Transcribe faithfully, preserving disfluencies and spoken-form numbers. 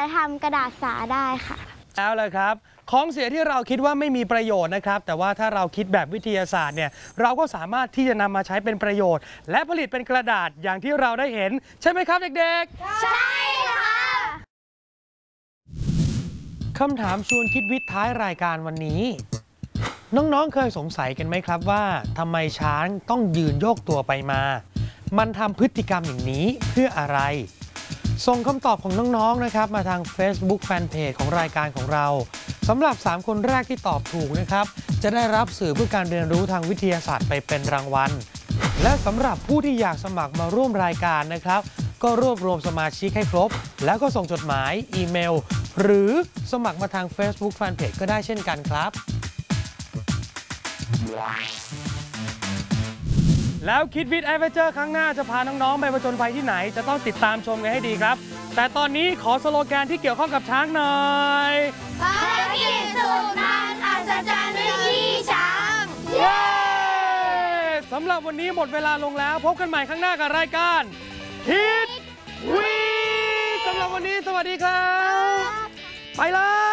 ทำกระดาษสาได้ค่ะแล้วเลยครับของเสียที่เราคิดว่าไม่มีประโยชน์นะครับแต่ว่าถ้าเราคิดแบบวิทยาศาสตร์เนี่ยเราก็สามารถที่จะนำมาใช้เป็นประโยชน์และผลิตเป็นกระดาษอย่างที่เราได้เห็นใช่ไหมครับเด็กๆใช่ค่ะคำถามชวนคิดวิทย์ท้ายรายการวันนี้น้องๆเคยสงสัยกันไหมครับว่าทำไมช้างต้องยืนโยกตัวไปมามันทำพฤติกรรมอย่างนี้เพื่ออะไรส่งคำตอบของน้องๆนะครับมาทาง Facebook Fanpage ของรายการของเราสำหรับสามคนแรกที่ตอบถูกนะครับจะได้รับสื่อเพื่อการเรียนรู้ทางวิทยาศาสตร์ไปเป็นรางวัลและสำหรับผู้ที่อยากสมัครมาร่วมรายการนะครับก็รวบรวมสมาชิกให้ครบแล้วก็ส่งจดหมายอีเมลหรือสมัครมาทาง Facebook Fanpage ก็ได้เช่นกันครับแล้วคิดวิทย์แอดเวนเจอร์ครั้งหน้าจะพาน้องๆไปผจญภัยที่ไหนจะต้องติดตามชมกันให้ดีครับแต่ตอนนี้ขอสโลแกนที่เกี่ยวข้องกับช้างหน่อยภารกิจสุดมันอัศจรรย์ด้วยขี้ช้างเย้สำหรับวันนี้หมดเวลาลงแล้วพบกันใหม่ข้างหน้ากับรายการคิดวิทย์สำหรับวันนี้สวัสดีครับไปเลย